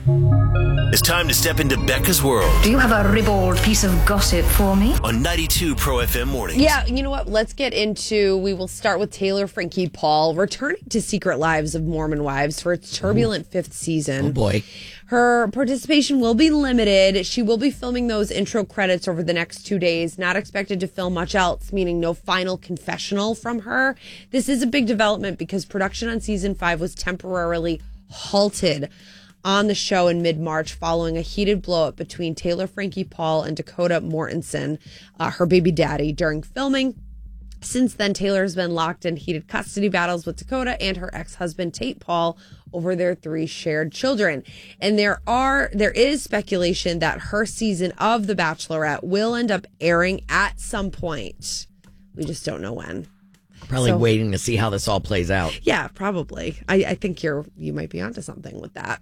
It's time to step into Becca's world. Do you have a ribald piece of gossip for me? On 92 Pro FM Mornings. Yeah, you know what? Let's get into, we will start with Taylor Frankie Paul returning to Secret Lives of Mormon Wives for its turbulent fifth season. Oh, boy. Her participation will be limited. She will be filming those intro credits over the next 2 days. Not expected to film much else, meaning no final confessional from her. This is a big development because production on season 5 was temporarily halted on the show in mid-March following a heated blow-up between Taylor Frankie Paul and Dakota Mortensen, her baby daddy, during filming. Since then, Taylor has been locked in heated custody battles with Dakota and her ex-husband, Tate Paul, over their 3 shared children. And there is speculation that her season of The Bachelorette will end up airing at some point. We just don't know when. Probably waiting to see how this all plays out. Yeah, probably. I think you might be onto something with that.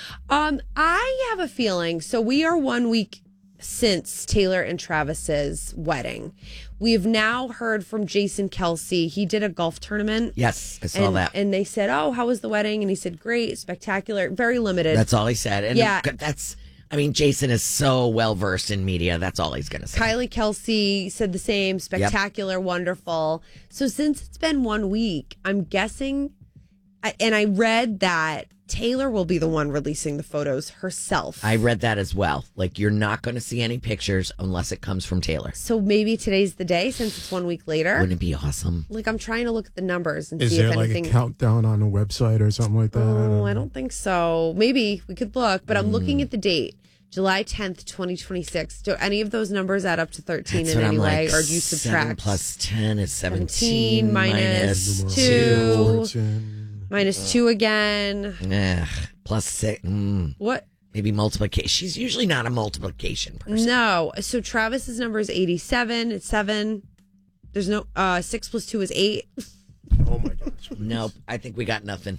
I have a feeling. So we are 1 week since Taylor and Travis's wedding. We've now heard from Jason Kelsey. He did a golf tournament. Yes, I saw that. And they said, "Oh, how was the wedding?" And he said, "Great, spectacular, very limited." That's all he said. And yeah, Jason is so well versed in media. That's all he's going to say. Kylie Kelsey said the same. Spectacular, wonderful. So since it's been 1 week, I'm guessing, and I read that Taylor will be the one releasing the photos herself. I read that as well. Like, you're not going to see any pictures unless it comes from Taylor. So maybe today's the day since it's 1 week later. Wouldn't it be awesome? Like, I'm trying to look at the numbers and see if anything... Is there like a countdown on a website or something like that? Oh, I don't think so. Maybe we could look, but I'm looking at the date. July 10th, 2026. Do any of those numbers add up to 13 in any way? Or do you subtract? 7 plus 10 is 17 minus 2. Minus 2 again. Plus 6. What? Maybe multiplication. She's usually not a multiplication person. No. So Travis's number is 87. It's 7. There's no 6 plus 2 is 8. Oh my gosh. Nope. I think we got nothing.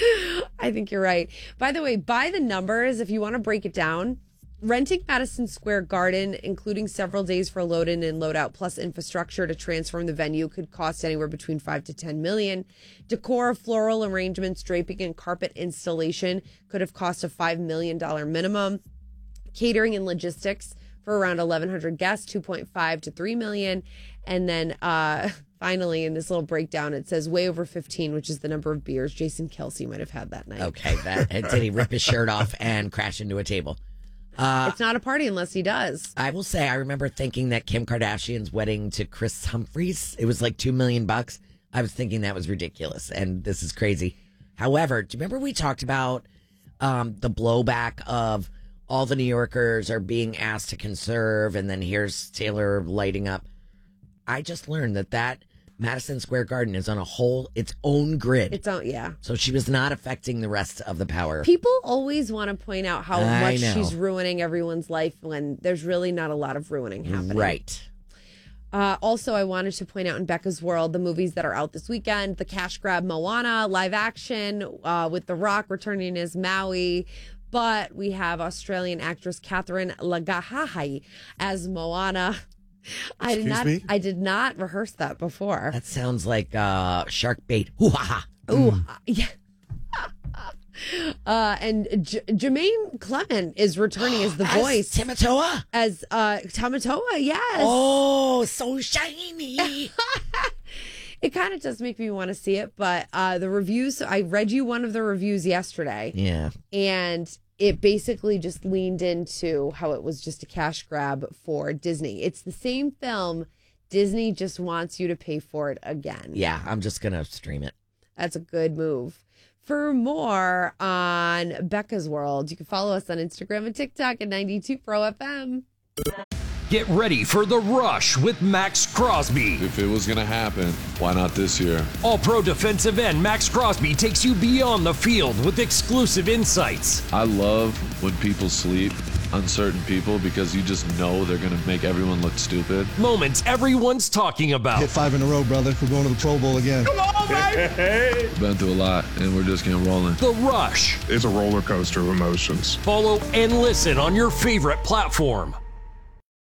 I think you're right. By the way, by the numbers, if you want to break it down, renting Madison Square Garden, including several days for load in and load out, plus infrastructure to transform the venue, could cost anywhere between $5 to $10 million. Decor, floral arrangements, draping, and carpet installation could have cost a $5 million minimum. Catering and logistics for around 1,100 guests, $2.5 to $3 million. And then finally, in this little breakdown, it says way over 15, which is the number of beers Jason Kelsey might have had that night. Okay, did he rip his shirt off and crash into a table? It's not a party unless he does. I will say, I remember thinking that Kim Kardashian's wedding to Chris Humphries, it was like $2 million. I was thinking that was ridiculous, and this is crazy. However, do you remember we talked about the blowback of all the New Yorkers are being asked to conserve, and then here's Taylor lighting up? I just learned that Madison Square Garden is on its own grid. Yeah. So she was not affecting the rest of the power. People always want to point out how much she's ruining everyone's life when there's really not a lot of ruining happening. Right. Also, I wanted to point out in Becca's world, the movies that are out this weekend, the cash grab Moana, live action, with The Rock returning as Maui. But we have Australian actress Catherine Lagahai as Moana. I did not rehearse that before. That sounds like shark bait. Ooh-ha-ha. Ooh, yeah. And Jermaine Clement is returning as the voice. Tamatoa? As Tamatoa, yes. Oh, so shiny. It kind of does make me want to see it, but the reviews, I read you one of the reviews yesterday. Yeah. And it basically just leaned into how it was just a cash grab for Disney. It's the same film. Disney just wants you to pay for it again. Yeah, I'm just going to stream it. That's a good move. For more on Becca's World, you can follow us on Instagram and TikTok at 92 Pro FM. Get ready for The Rush with Max Crosby. If it was going to happen, why not this year? All-pro defensive end Max Crosby takes you beyond the field with exclusive insights. I love when people sleep on certain people because you just know they're going to make everyone look stupid. Moments everyone's talking about. Hit 5 in a row, brother. We're going to the Pro Bowl again. Come on, baby! Been through a lot, and we're just getting rolling. The Rush. It's a roller coaster of emotions. Follow and listen on your favorite platform.